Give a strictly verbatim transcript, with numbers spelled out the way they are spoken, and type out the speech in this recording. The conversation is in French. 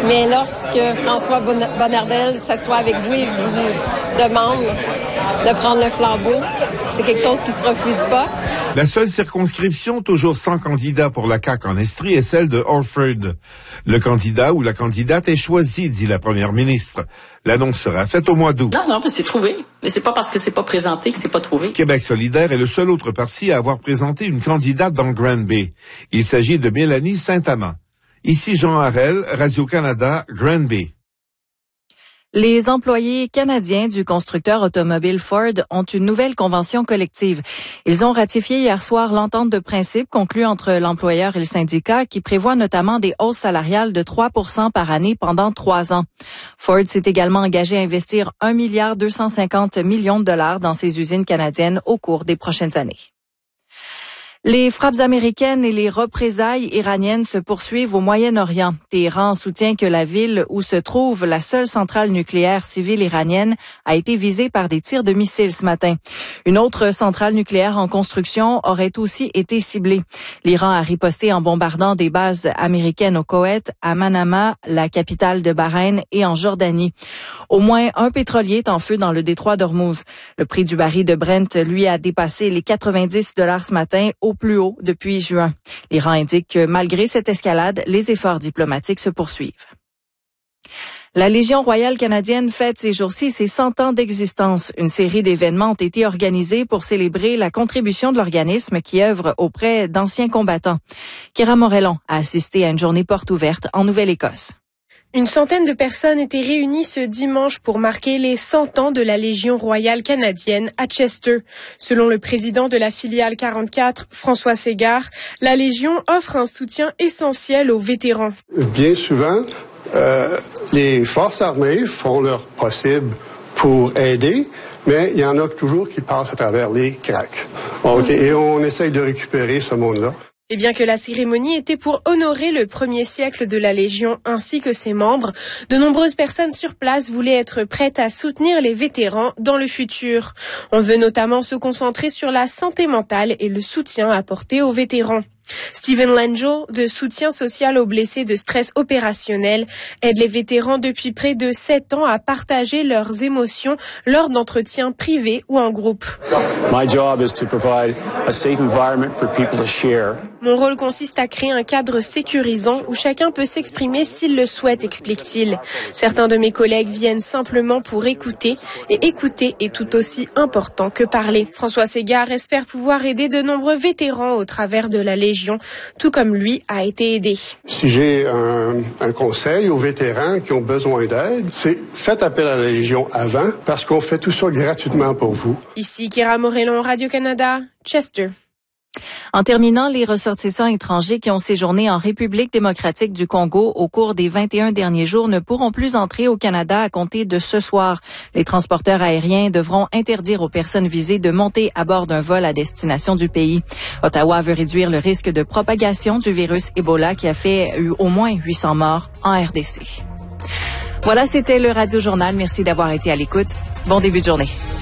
Mais lorsque François Bonnardel s'assoit avec vous et vous demande de prendre le flambeau, c'est quelque chose qui se refuse pas. La seule circonscription toujours sans candidat pour la C A Q en Estrie est celle de Orford. Le candidat ou la candidate est choisi, dit la première ministre. L'annonce sera faite au mois d'août. Non, non, mais c'est trouvé. Mais c'est pas parce que c'est pas présenté que c'est pas trouvé. Québec solidaire est le seul autre parti à avoir présenté une candidate dans Granby. Il s'agit de Mélanie Saint-Amand. Ici Jean Harel, Radio-Canada, Granby. Les employés canadiens du constructeur automobile Ford ont une nouvelle convention collective. Ils ont ratifié hier soir l'entente de principe conclue entre l'employeur et le syndicat qui prévoit notamment des hausses salariales de trois pour cent par année pendant trois ans. Ford s'est également engagé à investir un milliard deux cent cinquante millions de dollars dans ses usines canadiennes au cours des prochaines années. Les frappes américaines et les représailles iraniennes se poursuivent au Moyen-Orient. Téhéran soutient que la ville où se trouve la seule centrale nucléaire civile iranienne a été visée par des tirs de missiles ce matin. Une autre centrale nucléaire en construction aurait aussi été ciblée. L'Iran a riposté en bombardant des bases américaines au Koweït, à Manama, la capitale de Bahreïn, et en Jordanie. Au moins un pétrolier est en feu dans le détroit d'Ormuz. Le prix du baril de Brent, lui, a dépassé les quatre-vingt-dix dollars ce matin, au plus haut depuis juin. L'Iran indique que malgré cette escalade, les efforts diplomatiques se poursuivent. La Légion royale canadienne fête ces jours-ci ses cent ans d'existence. Une série d'événements ont été organisés pour célébrer la contribution de l'organisme qui œuvre auprès d'anciens combattants. Kira Morellon a assisté à une journée porte ouverte en Nouvelle-Écosse. Une centaine de personnes étaient réunies ce dimanche pour marquer les cent ans de la Légion royale canadienne à Chester. Selon le président de la filiale quarante-quatre, François Ségard, la Légion offre un soutien essentiel aux vétérans. Bien souvent, euh, les forces armées font leur possible pour aider, mais il y en a toujours qui passent à travers les cracks. Okay, et on essaye de récupérer ce monde-là. Et bien que la cérémonie était pour honorer le premier siècle de la Légion ainsi que ses membres, de nombreuses personnes sur place voulaient être prêtes à soutenir les vétérans dans le futur. On veut notamment se concentrer sur la santé mentale et le soutien apporté aux vétérans. Stephen Langell, de soutien social aux blessés de stress opérationnel, aide les vétérans depuis près de sept ans à partager leurs émotions lors d'entretiens privés ou en groupe. My job is to provide a safe environment for people to share. Mon rôle consiste à créer un cadre sécurisant où chacun peut s'exprimer s'il le souhaite, explique-t-il. Certains de mes collègues viennent simplement pour écouter, et écouter est tout aussi important que parler. François Ségard espère pouvoir aider de nombreux vétérans au travers de la Légion, tout comme lui a été aidé. Si j'ai un, un conseil aux vétérans qui ont besoin d'aide, c'est faites appel à la Légion avant, parce qu'on fait tout ça gratuitement pour vous. Ici Kira Morellon, Radio-Canada, Chester. En terminant, les ressortissants étrangers qui ont séjourné en République démocratique du Congo au cours des vingt et un derniers jours ne pourront plus entrer au Canada à compter de ce soir. Les transporteurs aériens devront interdire aux personnes visées de monter à bord d'un vol à destination du pays. Ottawa veut réduire le risque de propagation du virus Ebola qui a fait au moins huit cents morts en R D C. Voilà, c'était le Radio Journal. Merci d'avoir été à l'écoute. Bon début de journée.